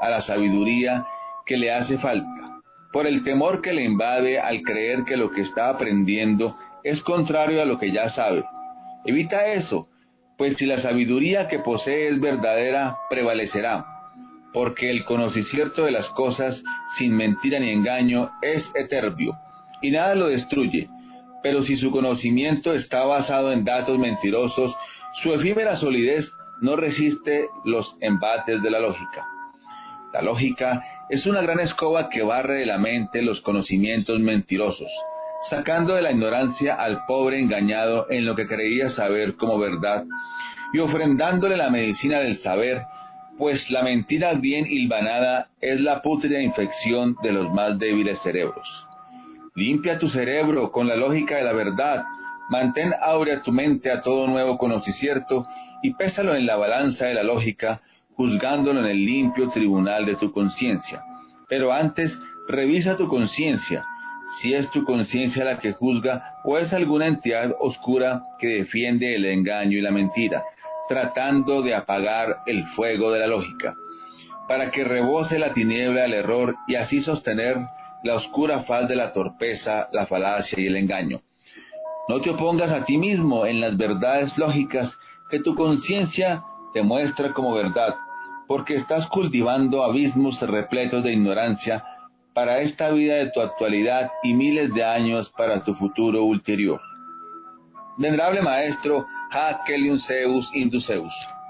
a la sabiduría que le hace falta, por el temor que le invade al creer que lo que está aprendiendo es contrario a lo que ya sabe. Evita eso, pues si la sabiduría que posee es verdadera, prevalecerá, porque el conocimiento de las cosas, sin mentira ni engaño, es eterno, y nada lo destruye. Pero si su conocimiento está basado en datos mentirosos, su efímera solidez no resiste los embates de la lógica. La lógica es una gran escoba que barre de la mente los conocimientos mentirosos, sacando de la ignorancia al pobre engañado en lo que creía saber como verdad, y ofrendándole la medicina del saber, pues la mentira bien hilvanada es la pútrida infección de los más débiles cerebros. Limpia tu cerebro con la lógica de la verdad, mantén áurea tu mente a todo nuevo conocimiento y pésalo en la balanza de la lógica, juzgándolo en el limpio tribunal de tu conciencia. Pero antes, revisa tu conciencia, si es tu conciencia la que juzga o es alguna entidad oscura que defiende el engaño y la mentira, tratando de apagar el fuego de la lógica, para que rebose la tiniebla del error y así sostener la oscura faz de la torpeza, la falacia y el engaño. No te opongas a ti mismo en las verdades lógicas que tu conciencia te muestra como verdad, porque estás cultivando abismos repletos de ignorancia para esta vida de tu actualidad y miles de años para tu futuro ulterior. Venerable Maestro Ha Kelion Zeus Induceus.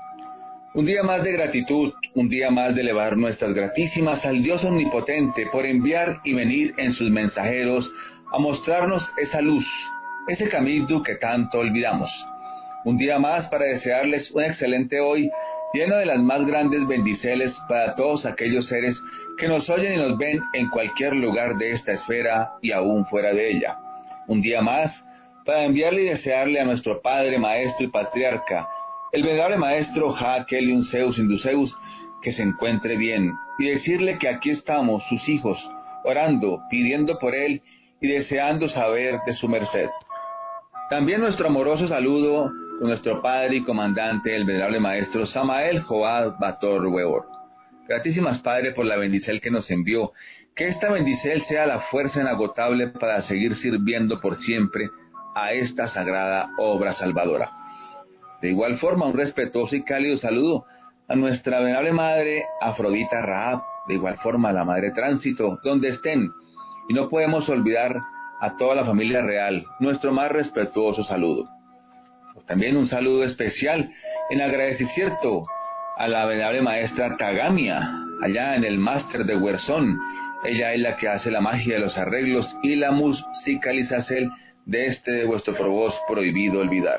Un día más de gratitud, un día más de elevar nuestras gratísimas al Dios Omnipotente por enviar y venir en sus mensajeros a mostrarnos esa luz, ese camino que tanto olvidamos. Un día más para desearles un excelente hoy, lleno de las más grandes bendiceles para todos aquellos seres que nos oyen y nos ven en cualquier lugar de esta esfera y aún fuera de ella. Un día más para enviarle y desearle a nuestro Padre, Maestro y Patriarca, el venerable Maestro Ha Kelion Zeus Induceus, que se encuentre bien, y decirle que aquí estamos, sus hijos, orando, pidiendo por él y deseando saber de su merced. También nuestro amoroso saludo con nuestro Padre y Comandante, el venerable Maestro Samael Joad Bator Weor. Gratísimas Padre por la bendicel que nos envió, que esta bendicel sea la fuerza inagotable para seguir sirviendo por siempre a esta sagrada obra salvadora. De igual forma, un respetuoso y cálido saludo a nuestra venerable Madre Afrodita Rahab, de igual forma a la Madre Tránsito, donde estén, y no podemos olvidar a toda la familia real, nuestro más respetuoso saludo. También un saludo especial en agradecimiento a la venerable Maestra Tagamia, allá en el máster de Huerzón. Ella es la que hace la magia de los arreglos y la musicalización de este de vuestro voz prohibido olvidar.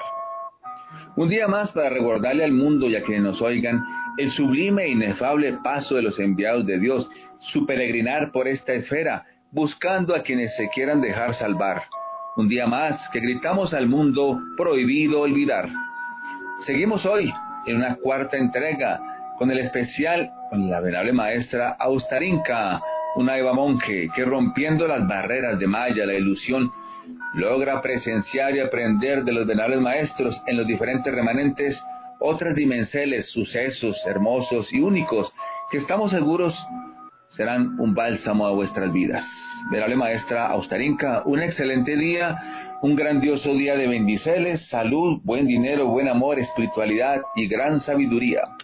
Un día más para recordarle al mundo y a quienes nos oigan el sublime e inefable paso de los enviados de Dios, su peregrinar por esta esfera, buscando a quienes se quieran dejar salvar. Un día más que gritamos al mundo prohibido olvidar. Seguimos hoy en una cuarta entrega con el especial con la venerable Maestra Austarinka, una Eva monje que rompiendo las barreras de Maya, la ilusión, logra presenciar y aprender de los venerables maestros en los diferentes remanentes otras dimensiones, sucesos hermosos y únicos que estamos seguros serán un bálsamo a vuestras vidas. Venerable Maestra Austarinka, un excelente día, un grandioso día de bendiceles, salud, buen dinero, buen amor, espiritualidad y gran sabiduría.